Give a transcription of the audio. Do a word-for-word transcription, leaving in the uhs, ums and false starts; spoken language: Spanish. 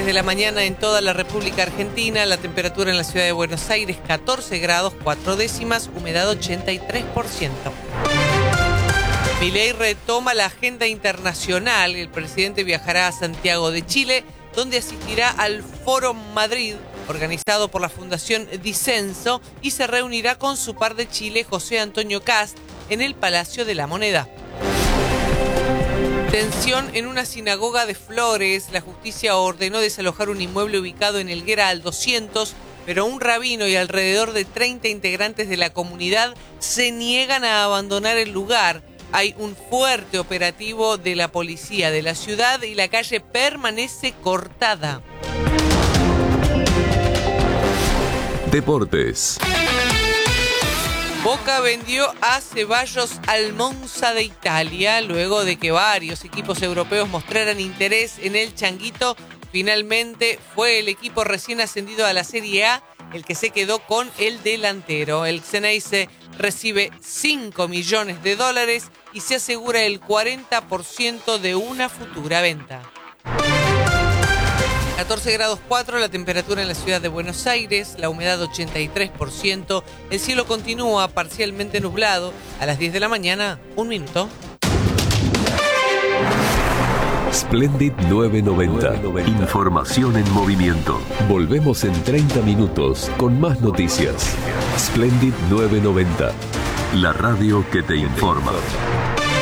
de la mañana en toda la República Argentina. La temperatura en la ciudad de Buenos Aires, catorce grados, cuatro décimas, humedad ochenta y tres por ciento. Milei retoma la agenda internacional. El presidente viajará a Santiago de Chile, donde asistirá al Foro Madrid, organizado por la Fundación Disenso, y se reunirá con su par de Chile, José Antonio Kast, en el Palacio de la Moneda. Tensión en una sinagoga de Flores. La justicia ordenó desalojar un inmueble ubicado en Helguera al doscientos, pero un rabino y alrededor de treinta integrantes de la comunidad se niegan a abandonar el lugar. Hay un fuerte operativo de la policía de la ciudad y la calle permanece cortada. Deportes. Boca vendió a Ceballos al Monza de Italia luego de que varios equipos europeos mostraran interés en el changuito. Finalmente fue el equipo recién ascendido a la Serie A el que se quedó con el delantero. El Xeneize recibe cinco millones de dólares y se asegura el cuarenta por ciento de una futura venta. catorce grados cuatro, la temperatura en la ciudad de Buenos Aires, la humedad ochenta y tres por ciento, el cielo continúa parcialmente nublado. A las diez de la mañana, un minuto. Splendid novecientos noventa. Información en movimiento. Volvemos en treinta minutos con más noticias. Splendid novecientos noventa. La radio que te informa.